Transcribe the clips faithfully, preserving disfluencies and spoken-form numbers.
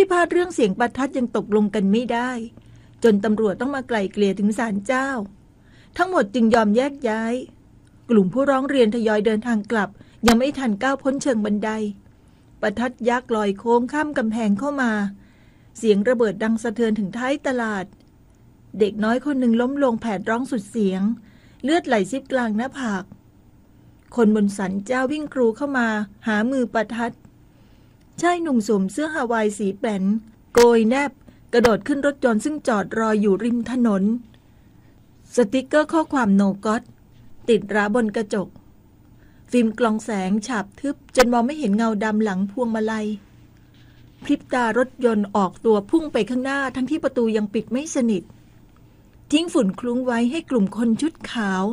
พิพาทเรื่องเสียงประทัดยังตกลงกันไม่ได้จนตำรวจต้องมาไกล่เกลี่ยถึงศาลเจ้าทั้งหมดจึงยอมแยกย้ายกลุ่มผู้ร้องเรียนทยอยเดินทางกลับยังไม่ทันก้าวพ้นเชิงบันไดประทัดยักษ์ลอยโค้งข้ามกำแพงเข้ามาเสียงระเบิดดังสะเทือนถึงท้ายตลาดเด็กน้อยคนหนึ่งล้มลงแผดร้องสุดเสียงเลือดไหลซิบกลางหน้าผากคนบนศาลเจ้าวิ่งกรูเข้ามาหามือประทัดชายหนุ่มสวมเสื้อฮาวายสีแป้นโกยแนบกระโดดขึ้นรถยนต์ซึ่งจอดรออยู่ริมถนนสติกเกอร์ข้อความโนก็อตติดราบนกระจกฟิล์มกลองแสงฉาบทึบจนมองไม่เห็นเงาดำหลังพวงมาลัยพริบตารถยนต์ออกตัวพุ่งไปข้างหน้าทั้งที่ประตูยังปิดไม่สนิททิ้งฝุ่นคลุ้งไว้ให้กลุ่มคนชุดขาว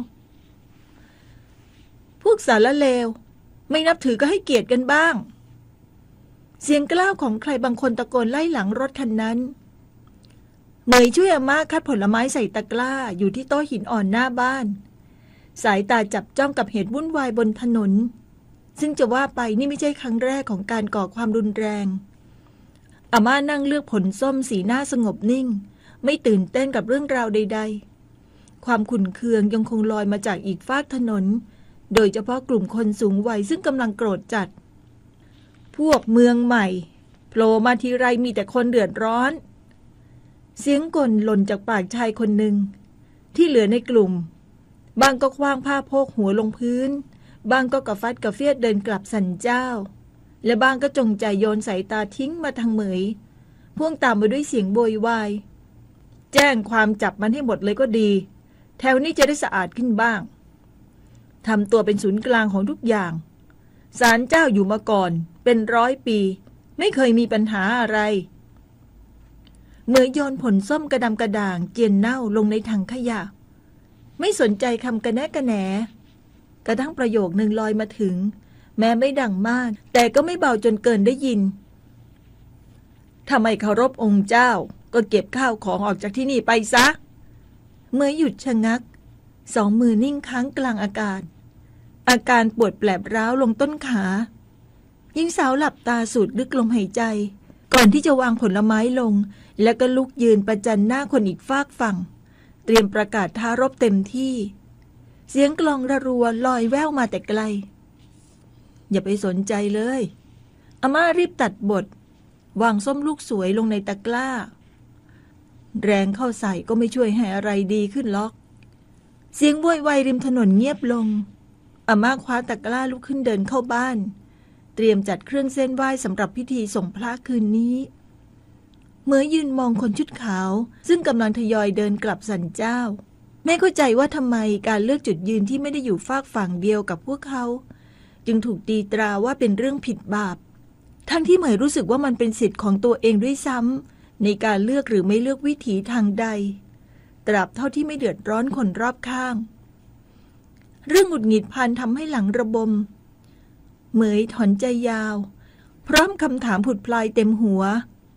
พวกสารเลวไม่นับถือก็ให้เกียรติกันบ้างเสียงกล้าวของใครบางคนตะโกนไล่หลังรถคันนั้นเหมยช่วยอาม่าคัดผลไม้ใส่ตะกร้าอยู่ที่โต๊ะหินอ่อนหน้าบ้านสายตาจับจ้องกับเหตุวุ่นวายบนถนนซึ่งจะว่าไปนี่ไม่ใช่ครั้งแรกของการก่อความรุนแรงอาม่านั่งเลือกผลส้มสีหน้าสงบนิ่งไม่ตื่นเต้นกับเรื่องราวใดๆความขุ่นเคืองยังคงลอยมาจากอีกฟากถนนโดยเฉพาะกลุ่มคนสูงวัยซึ่งกำลังโกรธจัดพวกเมืองใหม่โผล่มาทีไรมีแต่คนเดือดร้อนเสียงกลหล่นจากปากชายคนหนึ่งที่เหลือในกลุ่มบางก็คว้างผ้าโพกหัวลงพื้นบางก็กระฟัดกระเฟียดเดินกลับสันเจ้าและบางก็จงใจโยนสายตาทิ้งมาทางเหมยพ่วงตามมาด้วยเสียงโวยวายแจ้งความจับมันให้หมดเลยก็ดีแถวนี้จะได้สะอาดขึ้นบ้างทำตัวเป็นศูนย์กลางของทุกอย่างศาลเจ้าอยู่มาก่อนเป็นร้อยปีไม่เคยมีปัญหาอะไรเมื่อโยนผลส้มกระดำกระด่างเจียนเน่าลงในถังขยะไม่สนใจคำกระแนะกระแหนกระทั่งประโยคนึงลอยมาถึงแม้ไม่ดังมากแต่ก็ไม่เบาจนเกินได้ยินถ้าไม่เคารพองค์เจ้าก็เก็บข้าวของออกจากที่นี่ไปซะเมื่อหยุดชะงักสองมือนิ่งค้างกลางอากาศอาการปวดแปลบร้าวลงต้นขาหญิงสาวหลับตาสูดลึกลมหายใจก่อนที่จะวางผลไม้ลงแล้วก็ลุกยืนประจันหน้าคนอีกฟากฝั่งเตรียมประกาศท้ารบเต็มที่เสียงกลองระรัวลอยแว่วมาแต่ไกลอย่าไปสนใจเลยอาม่ารีบตัดบทวางส้มลูกสวยลงในตะกร้าแรงเข้าใส่ก็ไม่ช่วยให้อะไรดีขึ้นหรอกเสียงโวยวายริมถนนเงียบลงอาม่าคว้าตะกร้าลุกขึ้นเดินเข้าบ้านเตรียมจัดเครื่องเส้นไหว้สำหรับพิธีส่งพระคืนนี้เมื่อยืนมองคนชุดขาวซึ่งกำลังทยอยเดินกลับสันเจ้าไม่เข้าใจว่าทำไมการเลือกจุดยืนที่ไม่ได้อยู่ฝากฝั่งเดียวกับพวกเขาจึงถูกตีตราว่าเป็นเรื่องผิดบาปทั้งที่เหมยรู้สึกว่ามันเป็นสิทธิ์ของตัวเองด้วยซ้ำในการเลือกหรือไม่เลือกวิถีทางใดตราบเท่าที่ไม่เดือดร้อนคนรอบข้างเรื่องหงุดหงิดพันทำให้หลังระบมเหมยถอนใจยาวพร้อมคำถามผุดพลายเต็มหัว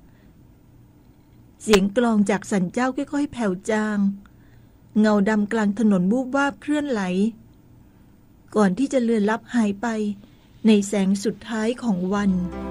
เสียงกลองจากสันเจ้าค่อยๆแผ่วจางเงาดำกลางถนนบูบวาบเคลื่อนไหลก่อนที่จะเลือนลับหายไปในแสงสุดท้ายของวัน